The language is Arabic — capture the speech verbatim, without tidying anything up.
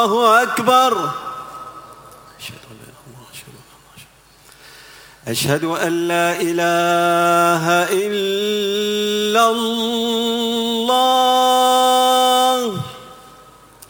الله أكبر. أشهد أن لا إله إلا الله.